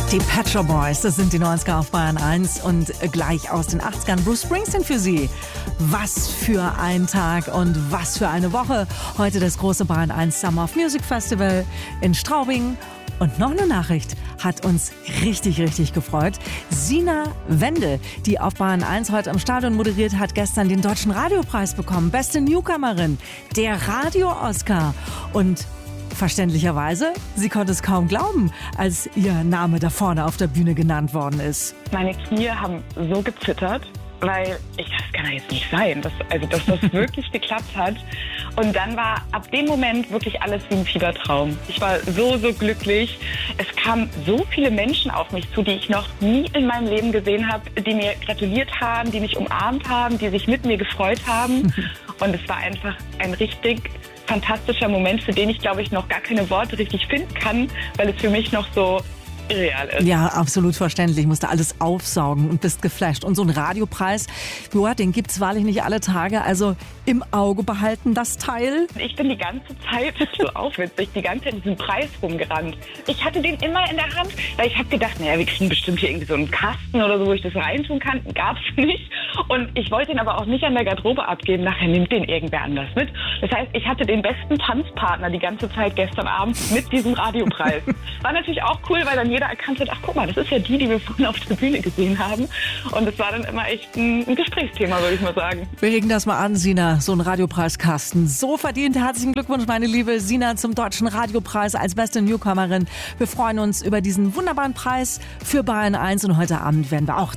Die Pet Shop Boys, das sind die 90er auf Bayern 1 und gleich aus den 80ern Bruce Springsteen für Sie. Was für ein Tag und was für eine Woche. Heute das große Bayern 1 Summer of Music Festival in Straubing. Und noch eine Nachricht hat uns richtig gefreut. Sina Wende, die auf Bayern 1 heute im Stadion moderiert, hat gestern den Deutschen Radiopreis bekommen. Beste Newcomerin, der Radio-Oscar. Und verständlicherweise, sie konnte es kaum glauben, als ihr Name da vorne auf der Bühne genannt worden ist. Meine Knie haben so gezittert, weil das kann ja jetzt nicht sein, dass das wirklich geklappt hat. Und dann war ab dem Moment wirklich alles wie ein Fiebertraum. Ich war so glücklich. Es kamen so viele Menschen auf mich zu, die ich noch nie in meinem Leben gesehen habe, die mir gratuliert haben, die mich umarmt haben, die sich mit mir gefreut haben. Und es war einfach ein richtig fantastischer Moment, für den ich, glaube ich, noch gar keine Worte richtig finden kann, weil es für mich noch so irreal ist. Ja, absolut verständlich. Ich musste alles aufsaugen und bist geflasht. Und so ein Radiopreis, den gibt's wahrlich nicht alle Tage. Also im Auge behalten, das Teil. Ich bin die ganze Zeit, so aufwitzig, die ganze Zeit diesen Preis rumgerannt. Ich hatte den immer in der Hand, weil ich habe gedacht, wir kriegen bestimmt hier irgendwie so einen Kasten oder so, wo ich das reintun kann. Gab's nicht. Und ich wollte ihn aber auch nicht an der Garderobe abgeben. Nachher nimmt den irgendwer anders mit. Das heißt, ich hatte den besten Tanzpartner die ganze Zeit gestern Abend mit diesem Radiopreis. War natürlich auch cool, weil dann jeder erkannt hat, ach guck mal, das ist ja die wir vorhin auf der Bühne gesehen haben. Und es war dann immer echt ein Gesprächsthema, würde ich mal sagen. Wir regen das mal an, Sina, so ein Radiopreiskasten. So verdient. Herzlichen Glückwunsch, meine liebe Sina, zum Deutschen Radiopreis als beste Newcomerin. Wir freuen uns über diesen wunderbaren Preis für Bayern 1 und heute Abend werden wir auch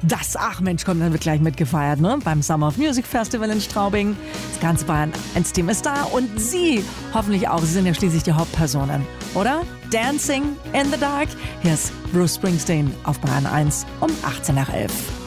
dann wird gleich mitgefeiert, ne? Beim Summer of Music Festival in Straubing. Das ganze Bayern 1 Team ist da und Sie hoffentlich auch. Sie sind ja schließlich die Hauptpersonen, oder? Dancing in the Dark. Hier ist Bruce Springsteen auf Bayern 1 um 18 nach 11.